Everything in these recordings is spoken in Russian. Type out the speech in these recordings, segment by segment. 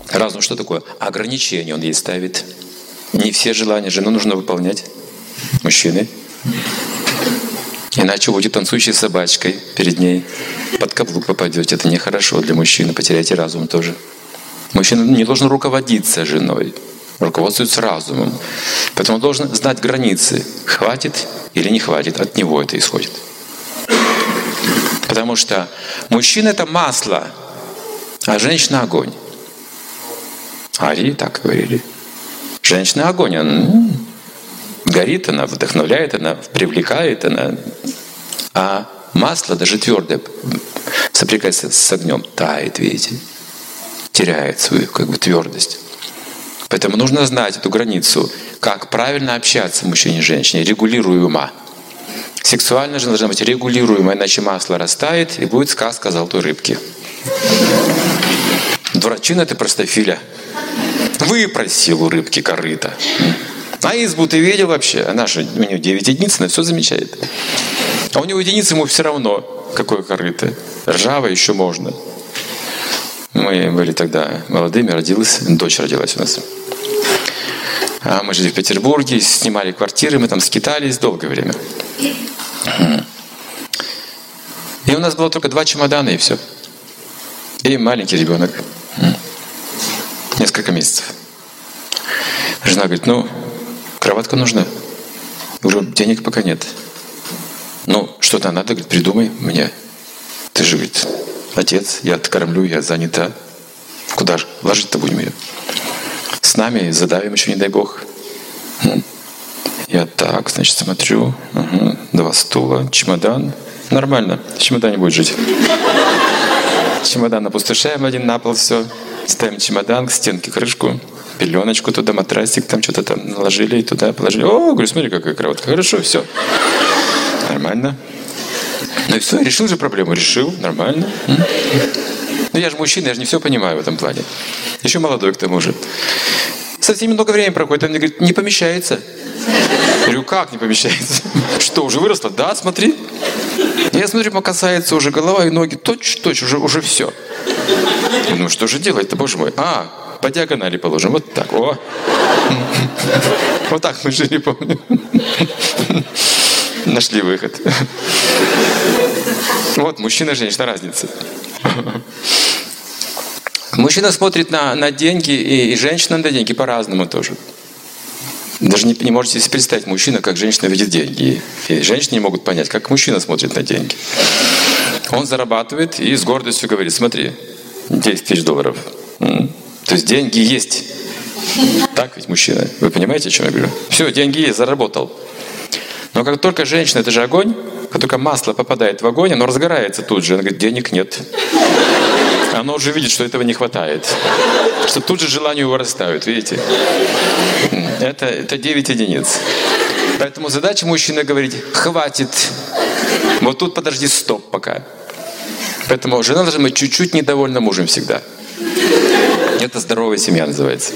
Разум что такое? Ограничения он ей ставит. Не все желания жены нужно выполнять. Мужчины. Иначе будете танцующей собачкой перед ней. Под каблук попадете. Это нехорошо для мужчины. Потеряете разум тоже. Мужчина не должен руководиться женой. Руководствуется разумом. Поэтому он должен знать границы. Хватит или не хватит. От него это исходит. Потому что мужчина — это масло, а женщина — огонь. Арии так говорили. Женщина — огонь. Она горит, она вдохновляет, она привлекает, она... А масло, даже твердое, соприкасается с огнем, тает, видите, теряет свою твердость. Поэтому нужно знать эту границу, как правильно общаться мужчине и женщине, регулируемо. Сексуальная же должна быть регулируема, иначе масло растает, и будет сказка о золотой рыбке. Дурачина ты, простофиля. Выпросил у рыбки корыто. А избу ты видел вообще? Она же, у нее 9 единиц, она все замечает. А у него единиц, ему все равно, какое корыто. Ржавое еще можно. Мы были тогда молодыми, дочь родилась у нас. А мы жили в Петербурге, снимали квартиры, мы там скитались долгое время. И у нас было только 2 чемодана, и все. И маленький ребенок. Несколько месяцев. Жена говорит, кроватка нужна. Я говорю, денег пока нет. Что-то надо, говорит, придумай мне. Ты же, говорит, отец, я кормлю, я занята. Куда же ложить-то будем ее? С нами задавим еще, не дай бог. Я так, значит, смотрю. 2 стула, чемодан. Нормально, в чемодане будет жить. Чемодан опустошаем один на пол, все. Ставим чемодан, к стенке крышку, пеленочку туда, матрасик, там что-то там наложили и туда положили. О, говорю, смотри, какая кроватка. Хорошо, все. Нормально. И все, решил же проблему. Решил, нормально. Я же мужчина, я же не все понимаю в этом плане. Еще молодой к тому же. Совсем немного времени проходит, он мне говорит, не помещается. Я говорю, как не помещается? Что, уже выросло? Да, смотри. Я смотрю, касается уже голова и ноги. Точь, уже все. Что же делать-то, боже мой? По диагонали положим. Вот так. О. Вот так мы жили, помню. Нашли выход. Вот мужчина и женщина, разница. Мужчина смотрит на деньги, и женщина на деньги по-разному тоже. Даже не можете себе представить мужчина, как женщина видит деньги. И женщины не могут понять, как мужчина смотрит на деньги. Он зарабатывает и с гордостью говорит, смотри, 10 тысяч долларов. То есть деньги есть. Так ведь мужчина. Вы понимаете, о чем я говорю? Все, деньги есть, заработал. Но как только женщина, это же огонь, как только масло попадает в огонь, оно разгорается тут же. Она говорит, денег нет. Оно уже видит, что этого не хватает. Что тут же желание вырастают, видите? Это 9 единиц. Поэтому задача мужчины говорить, хватит. Вот тут подожди, стоп пока. Поэтому жена должна быть чуть-чуть недовольна мужем всегда. Это здоровая семья называется.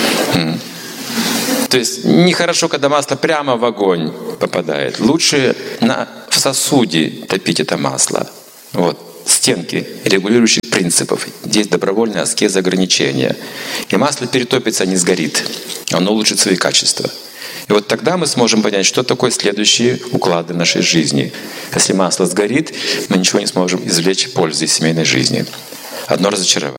То есть нехорошо, когда масло прямо в огонь попадает. Лучше в сосуде топить это масло. Вот. Стенки регулирующих принципов. Здесь добровольная аскеза, ограничения. И масло перетопится, не сгорит. Оно улучшит свои качества. И вот тогда мы сможем понять, что такое следующие уклады в нашей жизни. Если масло сгорит, мы ничего не сможем извлечь пользы из семейной жизни. Одно разочарование.